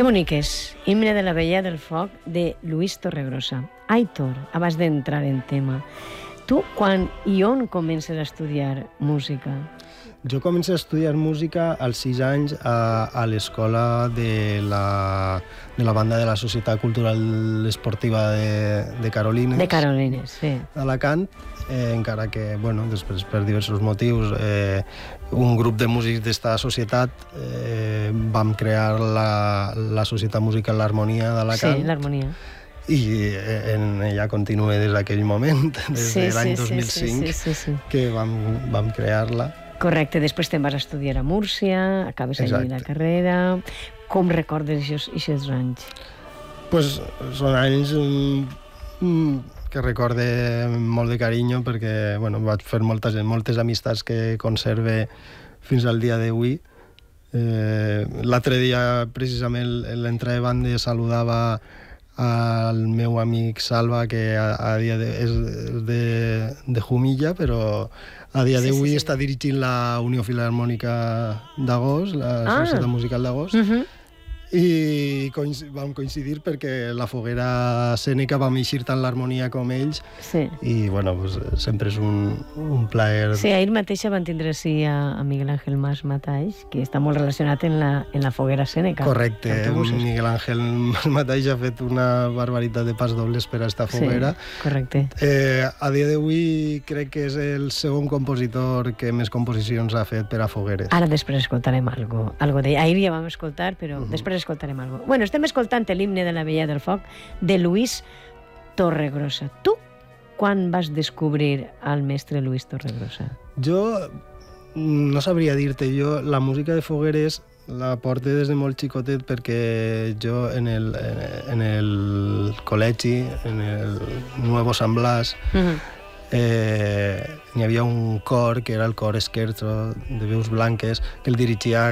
Que bonic és. Himne de la Vella del Foc de Luis Torregrossa. Aitor, abans d'entrar en tema, tu quan i on comences a estudiar música? Jo començo a estudiar música als 6 anys a l'escola de la banda de la Societat Cultural Esportiva de Carolines. De Carolines, sí. D'Alacant, encara que, bueno, després per diversos motius, un grup de músics d'esta societat vam crear la Societat Musical L'Harmonia d'Alacant. Sí, l'harmonia. I en ella continua des d'aquell moment, des de l'any 2005, que vam crear-la. Correcte, després te'n vas a estudiar a Múrcia, acabes allí la carrera. Com recordes aquests anys? Pues són anys que recorde molt de carinyo perquè bueno, vaig fer moltes amistats que conserve fins al dia d'avui. L'altre dia, precisament, l'entrada de banda saludava al meu amic Salva, que a dia és de Jumilla, però a dia d'avui està dirigint la Unió Filharmònica d'Agost, la Societat Musical d'Agost, i vam coincidir perquè la foguera escènica vam eixir tant l'harmonia com ells, i bueno, pues, sempre és un plaer. Sí, ahir mateix van tindre a Miguel Ángel Mas Mataix, que està molt relacionat en la foguera escènica. Correcte, Miguel Ángel Mas Mataix ha fet una barbaritat de pas dobles per a esta foguera. Sí, correcte. A dia d'avui crec que és el segon compositor que més composicions ha fet per a fogueres. Ara després escoltarem algo d'ell. Ahir ja vam escoltar, però després escoltarem alguna cosa. Bueno, estem escoltant l'himne de la Vella del Foc de Luis Torregrossa. Tu quan vas descobrir el mestre Luis Torregrossa? Jo no sabria dir-te. Jo la música de fogueres la porto des de molt xicotet perquè jo en el col·legi, en el Nuevo San Blas, n'hi havia un cor que era el cor Scherzo de veus blanques, que el dirigia